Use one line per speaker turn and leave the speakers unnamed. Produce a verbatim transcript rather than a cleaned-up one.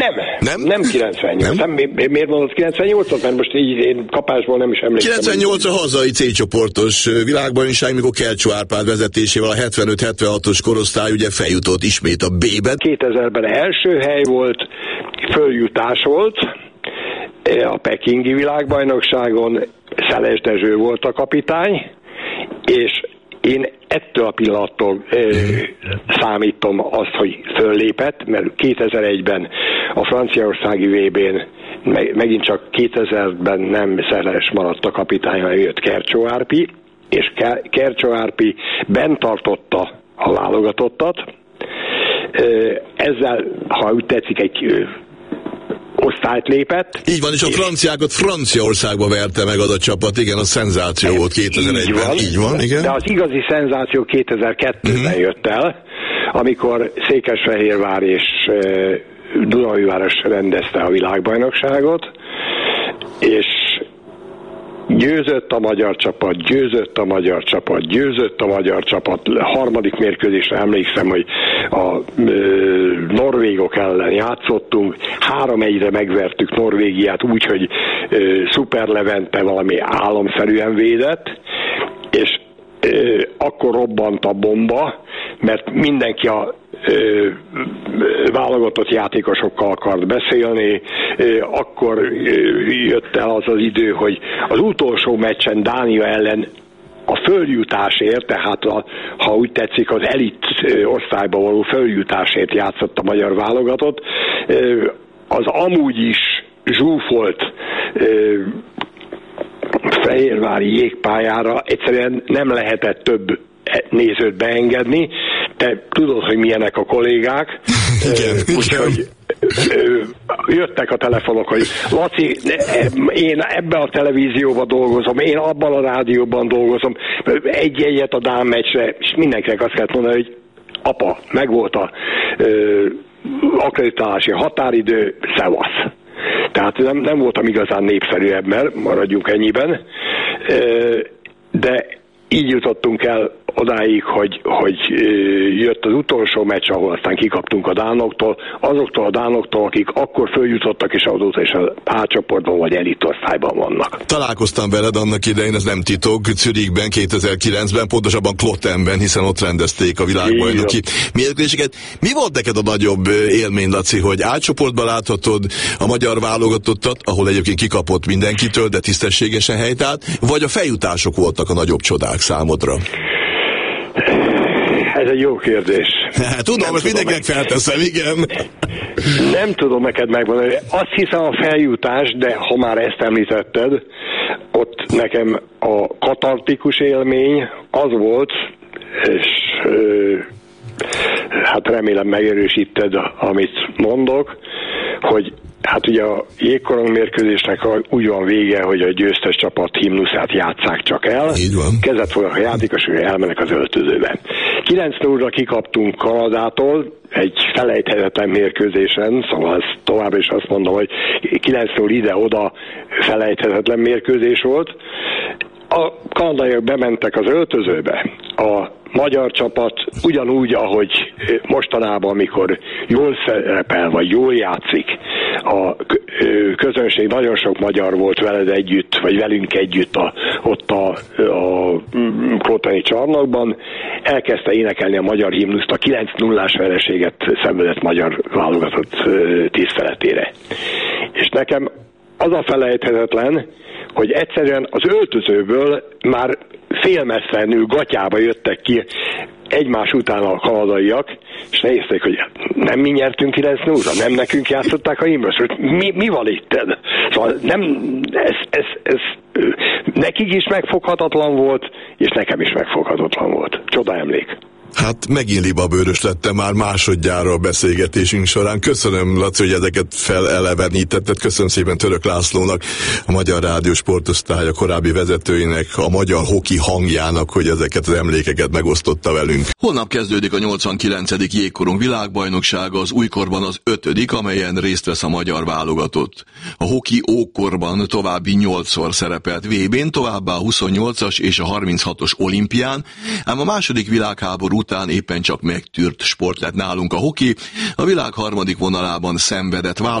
Nem,
nem,
nem kilencvennyolc. Nem? Nem, miért mondod kilencvennyolcot? Mert most így én kapásból nem is emlékszem.
kilencvennyolc a hazai C-csoportos világbajnokság, mikor Kercsó Árpád vezetésével a hetvenöt hetvenhatos korosztály ugye feljutott ismét a B-be.
kétezerben első hely volt, följutás volt a pekingi világbajnokságon, Szeles Dezső volt a kapitány, és én ettől a pillanattól e, számítom azt, hogy föllépett, mert kétezer-egyben a franciaországi vé bén meg, megint csak kétezerben nem Szeles maradt a kapitány, hanem jött Kercsó Árpi, és Kercsó Árpi bent tartotta a válogatottat. E, ezzel, ha úgy tetszik, egy osztályt lépett.
Így van, és a franciákat Franciaországba verte meg az a csapat, igen, a szenzáció volt kétezer-egyben. Így van, így van, igen.
De az igazi szenzáció kétezer-kettőben uh-huh. jött el, amikor Székesfehérvár és uh, Dunaújváros rendezte a világbajnokságot, és győzött a magyar csapat, győzött a magyar csapat, győzött a magyar csapat. A harmadik mérkőzésre emlékszem, hogy a ö, norvégok ellen játszottunk, három egyre megvertük Norvégiát úgy, hogy ö, Szuper Levente valami álomszerűen védett, és ö, akkor robbant a bomba, mert mindenki a Ö, válogatott játékosokkal akart beszélni, ö, akkor ö, jött el az az idő, hogy az utolsó meccsen Dánia ellen a följutásért, tehát a, ha úgy tetszik, az elit ö, osztályba való följutásért játszott a magyar válogatott. Ö, az amúgy is zsúfolt ö, fehérvári jégpályára egyszerűen nem lehetett több nézőt beengedni. Te tudod, hogy milyenek a kollégák. Úgyhogy jöttek a telefonok, hogy Laci, én ebben a televízióban dolgozom, én abban a rádióban dolgozom, egy-egyet a Dán meccsre, és mindenkinek azt kellett mondani, hogy apa, megvolt a ö, akkreditálási határidő, szevasz. Tehát nem, nem voltam igazán népszerű ebben, maradjunk ennyiben, ö, de így jutottunk el odáig, hogy, hogy jött az utolsó meccs, ahol aztán kikaptunk a dánoktól, azoktól a dánoktól, akik akkor följutottak, és azóta is a A-csoportban vagy elitosztályban vannak.
Találkoztam veled annak idején, ez nem titok, Zürichben kétezer-kilencben, pontosabban Klottenben, hiszen ott rendezték a világbajnoki mérkőzéseket. Mi volt neked a nagyobb élmény, Laci, hogy A-csoportban láthatod a magyar válogatottat, ahol egyébként kikapott mindenkitől, de tisztességesen helytált, vagy a feljutások voltak a nagyobb csodák számodra?
Ez egy jó kérdés.
Tudom, most mindenkinek felteszem, igen.
Nem tudom neked megmondani. Azt hiszem a feljutás, de ha már ezt említetted, ott nekem a katartikus élmény az volt, és hát remélem megerősíted, amit mondok, hogy hát ugye a jégkorong mérkőzésnek úgy van vége, hogy a győztes csapat himnuszát játsszák csak el.
Így van.
Kezet fognak a játékosok, elmennek az öltözőben. kilenc nullra kikaptunk Kanadától egy felejthetetlen mérkőzésen, szóval ez tovább is azt mondom, hogy kilenc null ide-oda felejthetetlen mérkőzés volt. A kanadaiak bementek az öltözőbe. A magyar csapat ugyanúgy, ahogy mostanában, amikor jól szerepel, vagy jól játszik, a közönség, nagyon sok magyar volt veled együtt, vagy velünk együtt a, ott a, a klotteni csarnokban, elkezdte énekelni a magyar himnuszt, a kilenc nullás vereséget szenvedett magyar válogatott tiszteletére. És nekem az a felejthetetlen, hogy egyszerűen az öltözőből már félmesztelenül gatyába jöttek ki egymás után a kanadaiak, és nézték, hogy nem mi nyertünk kilenc nullra, nem nekünk játszották a himnuszt. Mi, mi van itt? Szóval nem, ez, ez, ez nekik is megfoghatatlan volt, és nekem is megfoghatatlan volt. Csoda emlék.
Hát megint libabőrös lettem már másodjára a beszélgetésünk során. Köszönöm, Laci, hogy ezeket felelevenítetted. Köszönöm szépen Török Lászlónak, a Magyar Rádió sportosztály a korábbi vezetőinek, a magyar hoki hangjának, hogy ezeket az emlékeket megosztotta velünk. Holnap kezdődik a nyolcvankilencedik jégkorong világbajnoksága, az újkorban az ötödik, amelyen részt vesz a magyar válogatott. A hoki ókorban további nyolcszor szerepelt vé bén, továbbá a huszonnyolcas és a harminchatos olimpián, ám a második világháború után éppen csak megtűrt sport lett nálunk a hoki. A világ harmadik vonalában szenvedett